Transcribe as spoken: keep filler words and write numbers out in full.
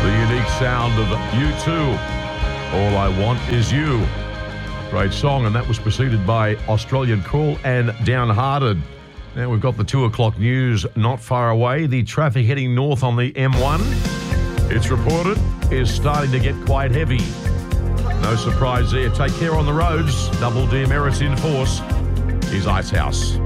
The unique sound of U two. All I Want Is You. Great song, and that was preceded by Australian Cool and Downhearted. Now we've got the two o'clock news not far away. The traffic heading north on the M one, it's reported, is starting to get quite heavy. No surprise there. Take care on the roads. Double demerits in force. Here's Icehouse.